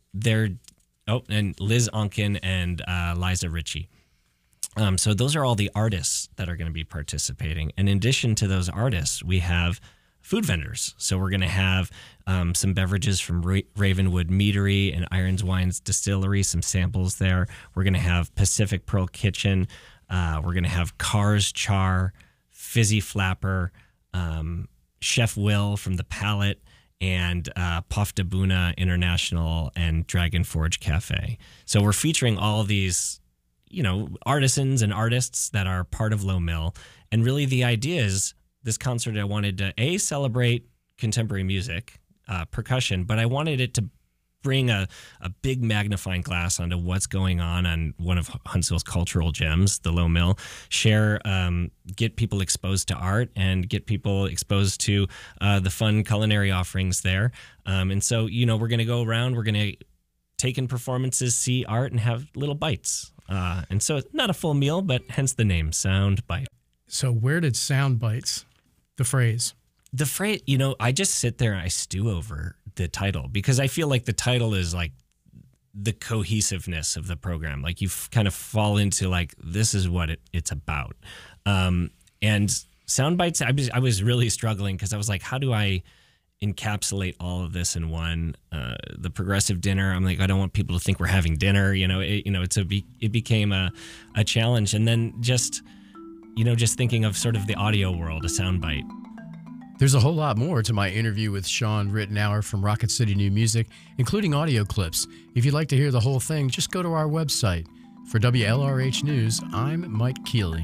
and Liz Onken and Liza Ritchie. So those are all the artists that are going to be participating. And in addition to those artists, we have food vendors. So we're going to have some beverages from Ravenwood Meadery and Irons Wines Distillery, some samples there. We're going to have Pacific Pearl Kitchen. We're going to have Cars Char, Fizzy Flapper, Chef Will from The Palette, and Paf de Buna International and Dragon Forge Cafe. So we're featuring all of these, artisans and artists that are part of Low Mill. And really the idea is this concert, I wanted to, celebrate contemporary music, percussion, but I wanted it to bring a big magnifying glass onto what's going on one of Huntsville's cultural gems, the Low Mill, get people exposed to art and get people exposed to the fun culinary offerings there. And so, we're going to go around, we're going to take in performances, see art, and have little bites. And so it's not a full meal, but hence the name, Sound Bite. So where did Sound Bites, the phrase, I just sit there and I stew over the title because I feel like the title is like the cohesiveness of the program. Like you kind of fall into like, this is what it's about. And Sound Bites, I was really struggling because I was like, how do I encapsulate all of this in one? The progressive dinner, I'm like, I don't want people to think we're having dinner. It became a challenge. And then just thinking of sort of the audio world, a soundbite. There's a whole lot more to my interview with Sean Ritenour from Rocket City New Music, including audio clips. If you'd like to hear the whole thing, just go to our website. For WLRH News, I'm Mike Keeley.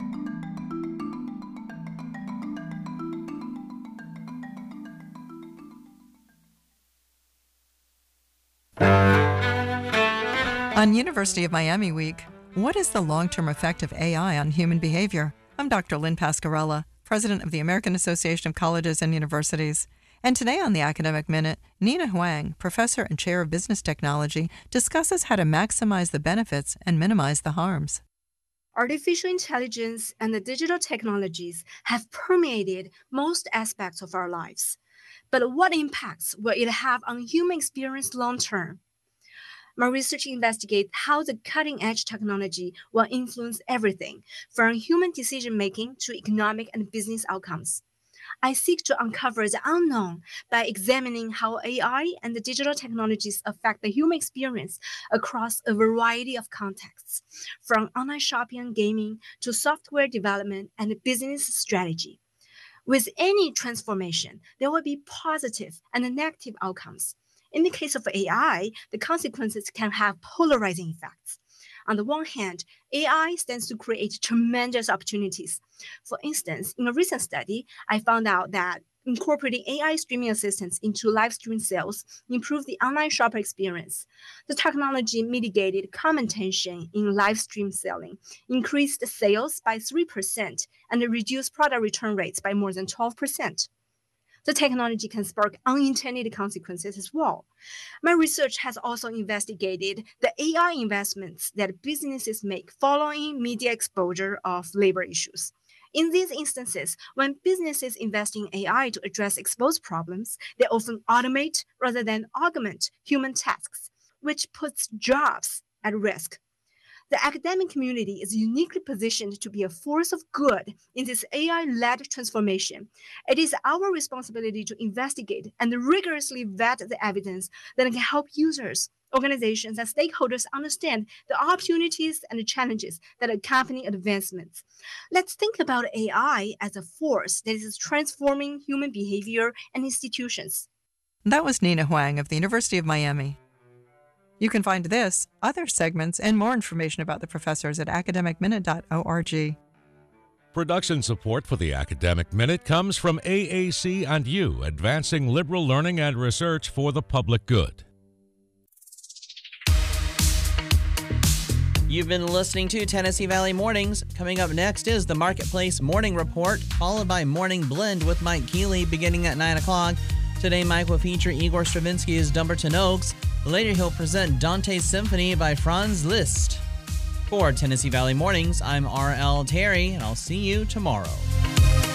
On University of Miami Week, what is the long-term effect of AI on human behavior? I'm Dr. Lynn Pascarella, President of the American Association of Colleges and Universities. And today on the Academic Minute, Nina Huang, Professor and Chair of Business Technology, discusses how to maximize the benefits and minimize the harms. Artificial intelligence and the digital technologies have permeated most aspects of our lives. But what impacts will it have on human experience long term? My research investigates how the cutting-edge technology will influence everything, from human decision-making to economic and business outcomes. I seek to uncover the unknown by examining how AI and the digital technologies affect the human experience across a variety of contexts, from online shopping and gaming to software development and business strategy. With any transformation, there will be positive and negative outcomes. In the case of AI, the consequences can have polarizing effects. On the one hand, AI stands to create tremendous opportunities. For instance, in a recent study, I found out that incorporating AI streaming assistants into live stream sales improved the online shopper experience. The technology mitigated common tension in live stream selling, increased sales by 3%, and reduced product return rates by more than 12%. The technology can spark unintended consequences as well. My research has also investigated the AI investments that businesses make following media exposure of labor issues. In these instances, when businesses invest in AI to address exposed problems, they often automate rather than augment human tasks, which puts jobs at risk. The academic community is uniquely positioned to be a force of good in this AI-led transformation. It is our responsibility to investigate and rigorously vet the evidence that can help users, organizations, and stakeholders understand the opportunities and the challenges that accompany advancements. Let's think about AI as a force that is transforming human behavior and institutions. That was Nina Huang of the University of Miami. You can find this, other segments, and more information about the professors at academicminute.org. Production support for the Academic Minute comes from AAC and U, advancing liberal learning and research for the public good. You've been listening to Tennessee Valley Mornings. Coming up next is the Marketplace Morning Report, followed by Morning Blend with Mike Keeley beginning at 9 o'clock. Today, Mike will feature Igor Stravinsky's Dumbarton Oaks. Later, he'll present Dante's Symphony by Franz Liszt. For Tennessee Valley Mornings, I'm R.L. Terry, and I'll see you tomorrow.